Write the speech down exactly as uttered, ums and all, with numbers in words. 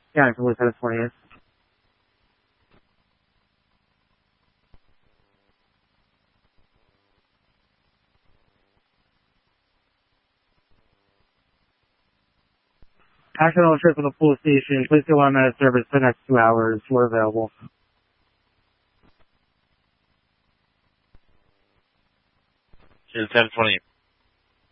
Yeah, I can look at it for you. Accidental trip from the pool station. Please go on minute service for the next two hours. We're available. It's ten twenty.